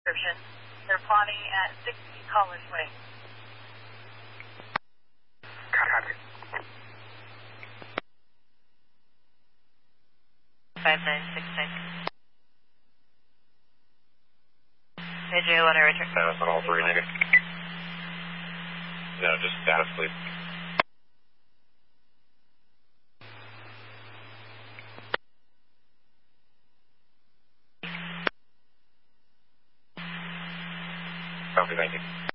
description. They're plotting at 60 College Way. Copy. 5966. AJ, when I return. Status on all three, negative. No, just status, please. Copy, thank you.